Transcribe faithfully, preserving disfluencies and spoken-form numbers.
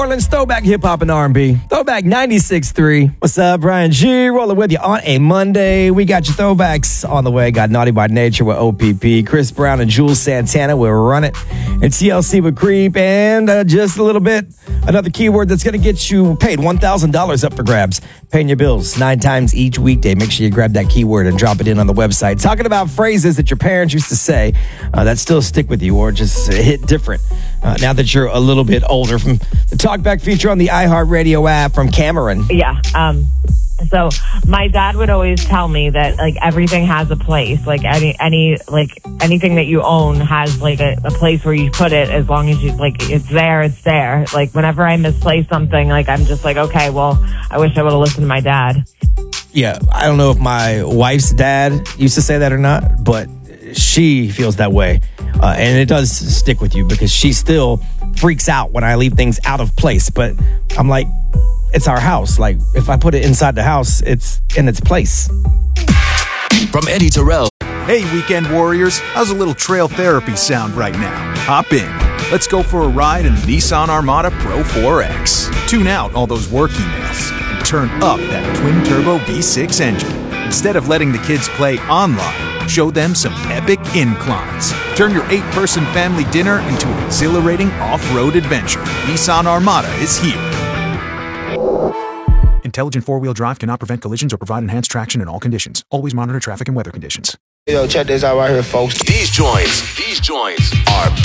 Orleans Throwback Hip Hop and R and B. Throwback ninety-six point three. What's up, Brian G? Rolling with you on a Monday. We got your throwbacks on the way. Got Naughty by Nature with O P P. Chris Brown and Jules Santana will Run It. And T L C with Creep. And uh, just a little bit, another keyword that's going to get you paid. one thousand dollars up for grabs. Paying your bills nine times each weekday. Make sure you grab that keyword and drop it in on the website. Talking about phrases that your parents used to say uh, that still stick with you or just hit different uh, now that you're a little bit older. From the Talkback feature on the iHeartRadio app from Cameron. Yeah. Um, so my dad would always tell me that like everything has a place. Like any, any, like anything that you own has like a, a place where you put it. As long as you like, it's there, it's there. Like whenever I misplace something, like I'm just like, okay, well, I wish I would have listened to my dad. Yeah. I don't know if my wife's dad used to say that or not, but she feels that way. Uh, and it does stick with you because she still freaks out when I leave things out of place. But I'm like, it's our house. Like, if I put it inside the house, it's in its place. From Eddie Terrell. Hey, weekend warriors. How's a little trail therapy sound right now? Hop in. Let's go for a ride in the Nissan Armada Pro four X. Tune out all those work emails and turn up that twin-turbo V six engine. Instead of letting the kids play online, show them some epic inclines. Turn your eight-person family dinner into an exhilarating off-road adventure. Nissan Armada is here. Intelligent four-wheel drive cannot prevent collisions or provide enhanced traction in all conditions. Always monitor traffic and weather conditions. Yo, check this out right here, folks. These joints, these joints are